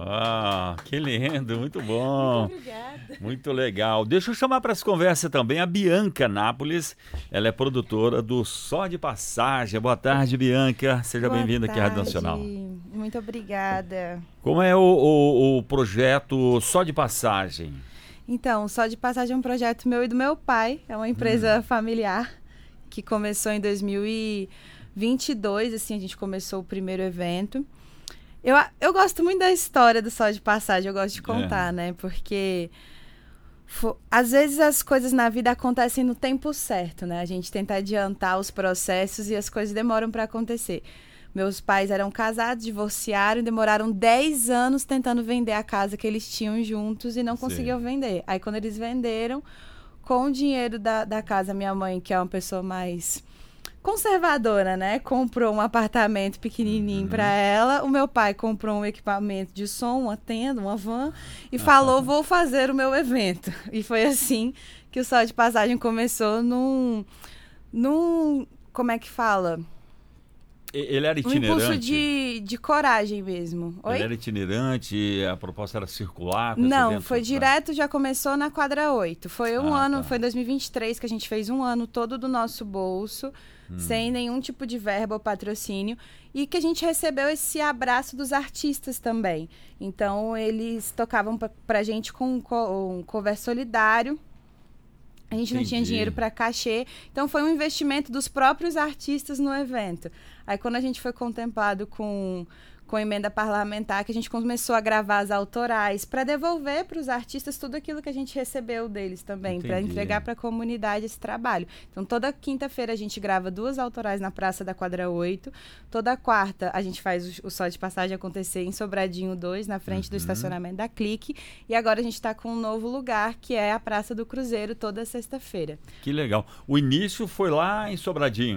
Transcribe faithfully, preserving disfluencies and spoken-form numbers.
Ah, que lindo, muito bom. Muito obrigada. Muito legal. Deixa eu chamar para essa conversa também a Bianca Nápoles. Ela é produtora do Só de Passagem. Boa tarde, Bianca. Seja bem-vinda aqui à Rádio Nacional. Muito obrigada. Como é o, o, o projeto Só de Passagem? Então, o Só de Passagem é um projeto meu e do meu pai. É uma empresa hum. familiar que começou em dois mil e vinte e dois. Assim, a gente começou o primeiro evento. Eu, eu gosto muito da história do Só de Passagem, eu gosto de contar, é. né? Porque for, às vezes as coisas na vida acontecem no tempo certo, né? A gente tenta adiantar os processos e as coisas demoram para acontecer. Meus pais eram casados, divorciaram, demoraram dez anos tentando vender a casa que eles tinham juntos e não conseguiam Sim. vender. Aí quando eles venderam, com o dinheiro da, da casa, minha mãe, que é uma pessoa mais conservadora, né? Comprou um apartamento pequenininho uhum. para ela. O meu pai comprou um equipamento de som, uma tenda, uma van e falou, vou fazer o meu evento. E foi assim que o Só de Passagem começou num... num como é que fala? Ele era itinerante? Um impulso de, de coragem mesmo. Oi? Ele era itinerante, a proposta era circular? Não, foi direto, já começou na quadra oito. Foi um ah, ano, tá. foi em dois mil e vinte e três que a gente fez um ano todo do nosso bolso, hum. sem nenhum tipo de verba ou patrocínio, e que a gente recebeu esse abraço dos artistas também. Então, eles tocavam pra, pra gente com um, um cover solidário. A gente Entendi. Não tinha dinheiro para cachê, então foi um investimento dos próprios artistas no evento. Aí quando a gente foi contemplado com, com emenda parlamentar, que a gente começou a gravar as autorais para devolver para os artistas tudo aquilo que a gente recebeu deles também, para entregar para a comunidade esse trabalho. Então toda quinta-feira a gente grava duas autorais na Praça da Quadra oito, toda quarta a gente faz o, o Só de Passagem acontecer em Sobradinho dois, na frente uhum. do estacionamento da Clique, e agora a gente está com um novo lugar, que é a Praça do Cruzeiro, toda sexta-feira. Que legal. O início foi lá em Sobradinho.